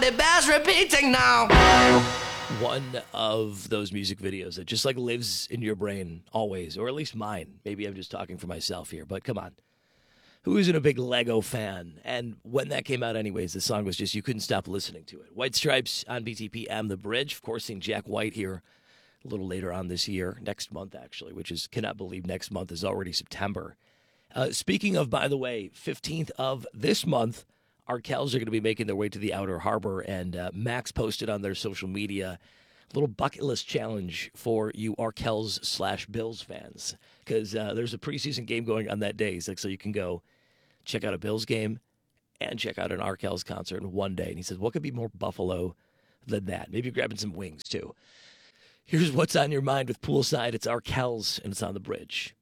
it bears repeating now. One of those music videos that just like lives in your brain always, or at least mine. Maybe I'm just talking for myself here, but come on. Who isn't a big Lego fan? And when that came out anyways, the song was just, you couldn't stop listening to it. White Stripes on BTPM, The Bridge. Of course, seeing Jack White here a little later on this year, next month actually, which is, cannot believe next month is already September. Speaking of, by the way, 15th of this month, Arkells are going to be making their way to the Outer Harbor, and Max posted on their social media a little bucket list challenge for you Arkells/Bills fans, because there's a preseason game going on that day, so you can go check out a Bills game and check out an Arkells concert in one day. And he says, what could be more Buffalo than that? Maybe grabbing some wings, too. Here's what's on your mind with Poolside. It's Arkells, and it's on The Bridge.